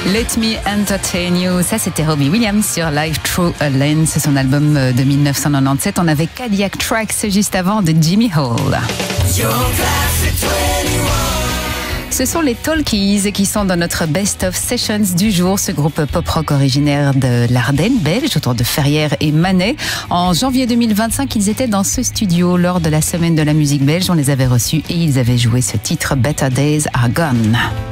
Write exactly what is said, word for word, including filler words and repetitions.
Let Me Entertain You, ça c'était Robbie Williams sur Live Through a Lens, c'est son album de mille neuf cent quatre-vingt-dix-sept. On avait Cadillac Tracks juste avant de Jimmy Hall. Ce sont les Talkies qui sont dans notre Best of Sessions du jour. Ce groupe pop-rock originaire de l'Ardenne, belge, autour de Ferrières et Manet. En janvier deux mille vingt-cinq, ils étaient dans ce studio lors de la semaine de la musique belge. On les avait reçus et ils avaient joué ce titre Better Days Are Gone.